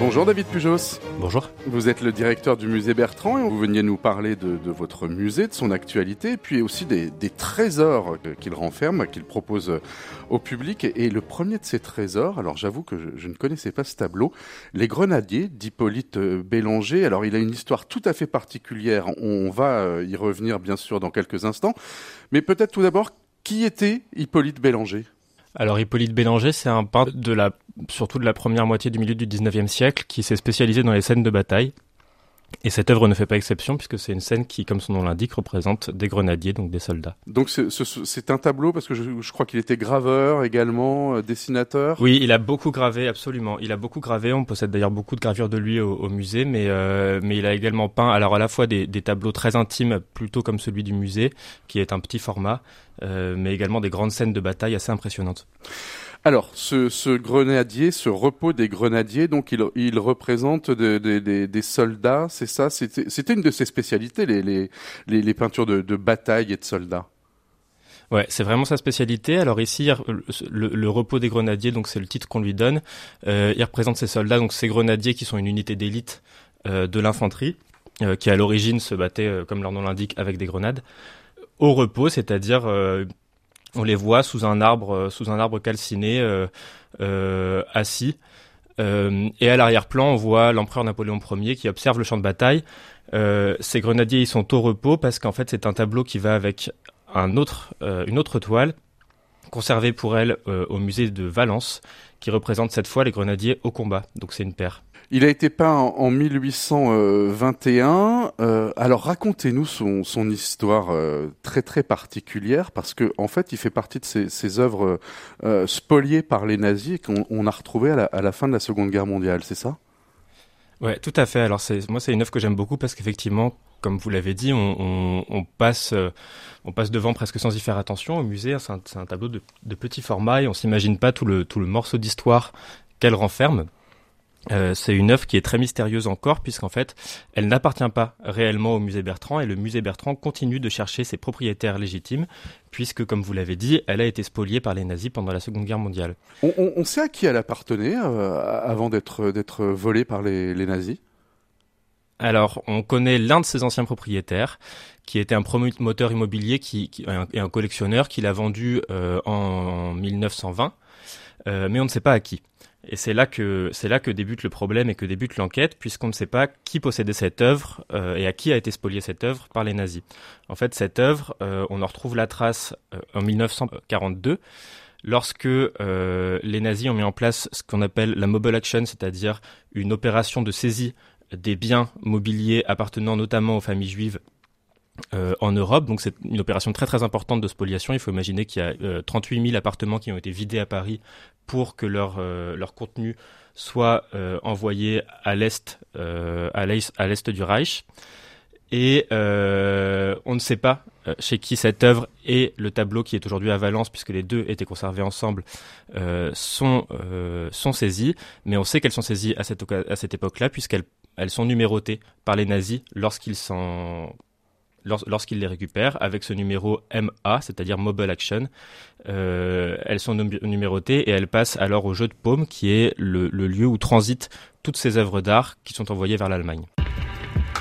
Bonjour David Pujos. Bonjour. Vous êtes le directeur du musée Bertrand et vous veniez nous parler de votre musée, de son actualité, et puis aussi des trésors qu'il renferme, qu'il propose au public. Et le premier de ces trésors, alors j'avoue que je ne connaissais pas ce tableau, Les Grenadiers d'Hippolyte Bélanger. Alors il a une histoire tout à fait particulière, on va y revenir bien sûr dans quelques instants, mais peut-être tout d'abord, qui était Hippolyte Bélanger ? Alors Hippolyte Bélanger, c'est un peintre surtout de la première moitié du milieu du 19e siècle qui s'est spécialisé dans les scènes de bataille. Et cette œuvre ne fait pas exception puisque c'est une scène qui, comme son nom l'indique, représente des grenadiers, donc des soldats. Donc c'est un tableau parce que je crois qu'il était graveur également, dessinateur. Oui, il a beaucoup gravé, absolument. Il a beaucoup gravé, on possède d'ailleurs beaucoup de gravures de lui au musée, mais il a également peint alors à la fois des tableaux très intimes, plutôt comme celui du musée, qui est un petit format, mais également des grandes scènes de bataille assez impressionnantes. Alors, ce grenadier, ce repos des grenadiers, donc il représente des soldats, c'est ça ? C'était une de ses spécialités, les peintures de bataille et de soldats. Ouais, c'est vraiment sa spécialité. Alors ici, le repos des grenadiers, donc c'est le titre qu'on lui donne. Il représente ces soldats, donc ces grenadiers qui sont une unité d'élite de l'infanterie, qui à l'origine se battait, comme leur nom l'indique, avec des grenades. Au repos, c'est-à-dire on les voit sous un arbre calciné, assis. Et à l'arrière-plan, on voit l'empereur Napoléon Ier qui observe le champ de bataille. Ces grenadiers, ils sont au repos parce qu'en fait, c'est un tableau qui va avec une autre toile conservée pour elle au musée de Valence, qui représente cette fois les grenadiers au combat. Donc c'est une paire. Il a été peint en 1821. Alors racontez-nous son histoire très très particulière, parce que en fait il fait partie de ces œuvres spoliées par les nazis et qu'on a retrouvées à la fin de la Seconde Guerre mondiale, c'est ça ? Ouais, tout à fait. Alors c'est une œuvre que j'aime beaucoup parce qu'effectivement, comme vous l'avez dit, on passe devant presque sans y faire attention au musée. C'est un tableau de petit format et on s'imagine pas tout le morceau d'histoire qu'elle renferme. C'est une œuvre qui est très mystérieuse encore puisqu'en fait, elle n'appartient pas réellement au musée Bertrand et le musée Bertrand continue de chercher ses propriétaires légitimes puisque, comme vous l'avez dit, elle a été spoliée par les nazis pendant la Seconde Guerre mondiale. On sait à qui elle appartenait avant d'être volée par les nazis ? Alors, on connaît l'un de ses anciens propriétaires, qui était un promoteur immobilier et un collectionneur qui l'a vendu en 1920, mais on ne sait pas à qui. Et c'est là que débute le problème et que débute l'enquête, puisqu'on ne sait pas qui possédait cette œuvre et à qui a été spoliée cette œuvre par les nazis. En fait, cette œuvre, on en retrouve la trace en 1942, lorsque les nazis ont mis en place ce qu'on appelle la mobile action, c'est-à-dire une opération de saisie des biens mobiliers appartenant notamment aux familles juives en Europe. Donc c'est une opération très très importante de spoliation. Il faut imaginer qu'il y a 38 000 appartements qui ont été vidés à Paris pour que leur contenu soit envoyé à l'est du Reich. Et on ne sait pas chez qui cette œuvre et le tableau qui est aujourd'hui à Valence, puisque les deux étaient conservés ensemble, sont saisis. Mais on sait qu'elles sont saisies à cette époque-là, puisqu'elles sont numérotées par les nazis lorsqu'ils les récupèrent avec ce numéro MA, c'est-à-dire Mobile Action. Elles sont numérotées et elles passent alors au jeu de paume, qui est le lieu où transitent toutes ces œuvres d'art qui sont envoyées vers l'Allemagne.